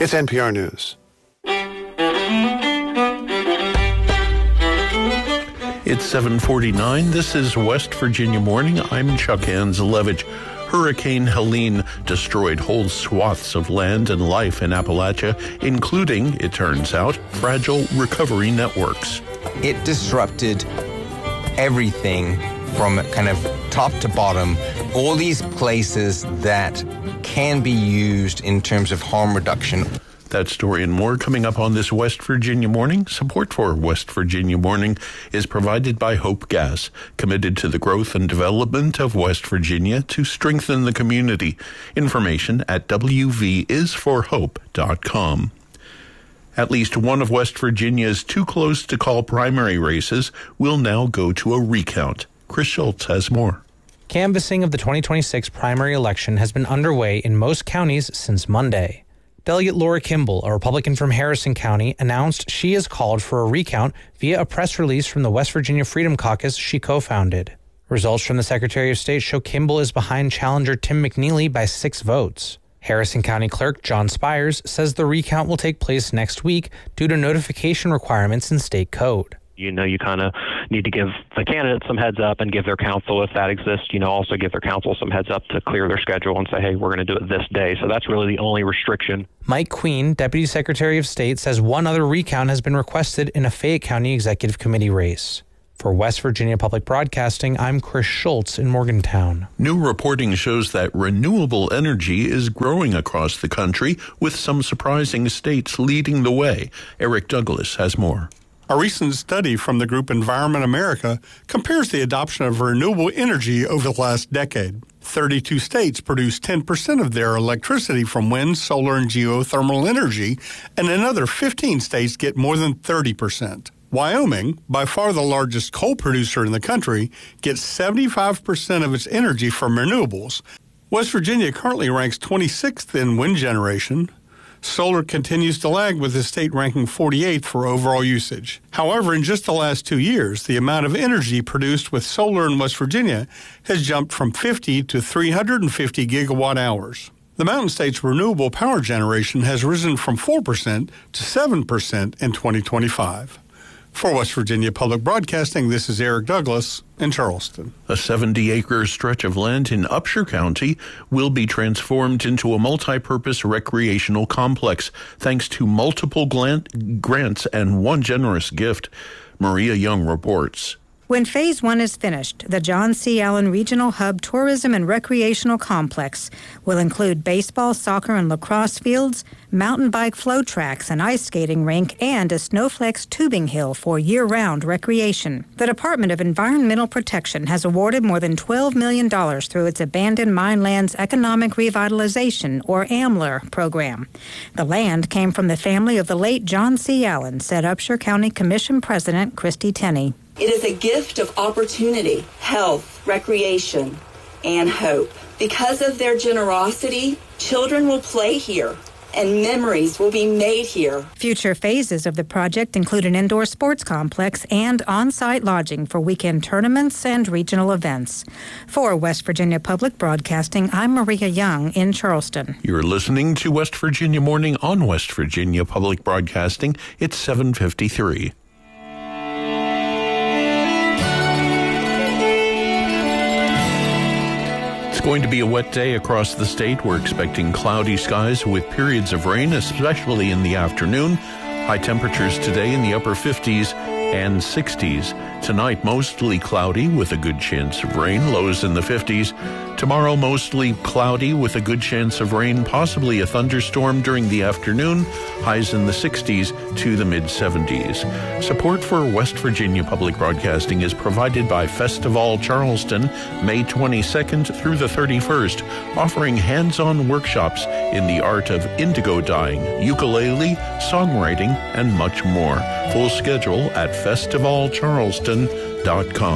It's NPR News. It's 7:49. This is West Virginia Morning. I'm Chuck Anzelevich. Hurricane Helene destroyed whole swaths of land and life in Appalachia, including, it turns out, fragile recovery networks. It disrupted everything from kind of top to bottom, all these places that can be used in terms of harm reduction. That story and more coming up on this West Virginia Morning. Support for West Virginia Morning is provided by Hope Gas, committed to the growth and development of West Virginia to strengthen the community. Information at wvisforhope.com. At least one of West Virginia's too close to call primary races will now go to a recount. Chris Schultz has more. Canvassing of the 2026 primary election has been underway in most counties since Monday. Delegate Laura Kimball, a Republican from Harrison County, announced she has called for a recount via a press release from the West Virginia Freedom Caucus she co-founded. Results from the Secretary of State show Kimball is behind challenger Tim McNeely by 6 votes. Harrison County Clerk John Spires says the recount will take place next week due to notification requirements in state code. You kind of need to give the candidate some heads up and give their counsel, if that exists, also give their counsel some heads up to clear their schedule and say, hey, we're going to do it this day. So that's really the only restriction. Mike Queen, Deputy Secretary of State, says one other recount has been requested in a Fayette County Executive Committee race. For West Virginia Public Broadcasting, I'm Chris Schultz in Morgantown. New reporting shows that renewable energy is growing across the country, with some surprising states leading the way. Eric Douglas has more. A recent study from the group Environment America compares the adoption of renewable energy over the last decade. 32 states produce 10% of their electricity from wind, solar, and geothermal energy, and another 15 states get more than 30%. Wyoming, by far the largest coal producer in the country, gets 75% of its energy from renewables. West Virginia currently ranks 26th in wind generation. Solar continues to lag, with the state ranking 48th for overall usage. However, in just the last 2 years, the amount of energy produced with solar in West Virginia has jumped from 50 to 350 gigawatt hours. The Mountain State's renewable power generation has risen from 4% to 7% in 2025. For West Virginia Public Broadcasting, this is Eric Douglas in Charleston. A 70-acre stretch of land in Upshur County will be transformed into a multi-purpose recreational complex thanks to multiple grants and one generous gift. Maria Young reports. When Phase 1 is finished, the John C. Allen Regional Hub Tourism and Recreational Complex will include baseball, soccer, and lacrosse fields, mountain bike flow tracks, an ice skating rink, and a Snowflex tubing hill for year-round recreation. The Department of Environmental Protection has awarded more than $12 million through its Abandoned Mine Lands Economic Revitalization, or AMLR, program. The land came from the family of the late John C. Allen, said Upshur County Commission President Christy Tenney. It is a gift of opportunity, health, recreation, and hope. Because of their generosity, children will play here, and memories will be made here. Future phases of the project include an indoor sports complex and on-site lodging for weekend tournaments and regional events. For West Virginia Public Broadcasting, I'm Maria Young in Charleston. You're listening to West Virginia Morning on West Virginia Public Broadcasting. It's 7:53. Going to be a wet day across the state. We're expecting cloudy skies with periods of rain, especially in the afternoon. High temperatures today in the upper 50s and 60s. Tonight, mostly cloudy with a good chance of rain, lows in the 50s. Tomorrow, mostly cloudy with a good chance of rain, possibly a thunderstorm during the afternoon, highs in the 60s to the mid-70s. Support for West Virginia Public Broadcasting is provided by Festival Charleston, May 22nd through the 31st, offering hands-on workshops in the art of indigo dyeing, ukulele, songwriting, and much more. Full schedule at festivalcharleston.com.